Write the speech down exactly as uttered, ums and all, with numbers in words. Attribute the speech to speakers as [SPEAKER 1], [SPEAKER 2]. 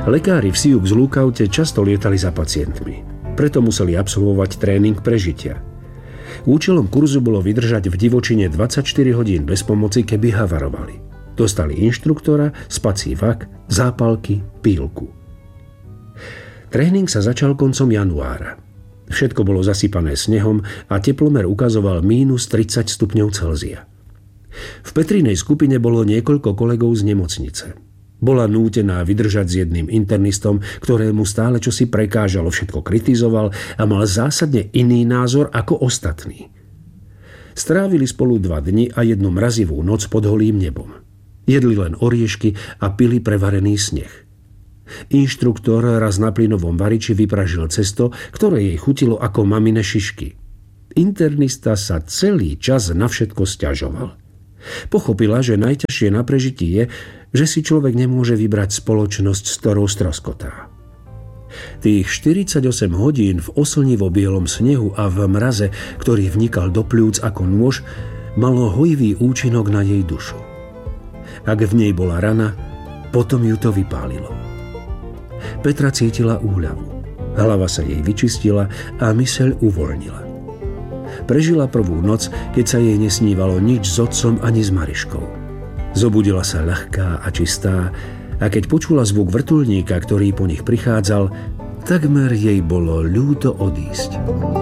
[SPEAKER 1] Lekári v Sioux Lookoute často lietali za pacientmi, preto museli absolvovať tréning prežitia. Účelom kurzu bolo vydržať v divočine dvadsaťštyri hodín bez pomoci, keby havarovali. Dostali inštruktora, spací vak, zápalky, pílku. Tréning sa začal koncom januára. Všetko bolo zasypané snehom a teplomer ukazoval mínus tridsať stupňov Celzia. V Petrinej skupine bolo niekoľko kolegov z nemocnice. Bola nútená vydržať s jedným internistom, ktorému stále čosi prekážalo, všetko kritizoval a mal zásadne iný názor ako ostatní. Strávili spolu dva dni a jednu mrazivú noc pod holým nebom. Jedli len oriešky a pili prevarený sneh. Inštruktor raz na plynovom variči vypražil cesto, ktoré jej chutilo ako mamine šišky. Internista sa celý čas na všetko sťažoval. Pochopila, že najťažšie na prežití je, že si človek nemôže vybrať spoločnosť, s ktorou stroskotá. Tých štyridsaťosem hodín v oslnivo bielom snehu a v mraze, ktorý vnikal do pľúc ako nôž, malo hojivý účinok na jej dušu. Ak v nej bola rana, potom ju to vypálilo. Petra cítila úľavu. Hlava sa jej vyčistila a myseľ uvoľnila. Prežila prvú noc, keď sa jej nesnívalo nič s otcom ani s Mariškou. Zobudila sa ľahká a čistá a keď počula zvuk vrtuľníka, ktorý po nich prichádzal, takmer jej bolo ľúto odísť.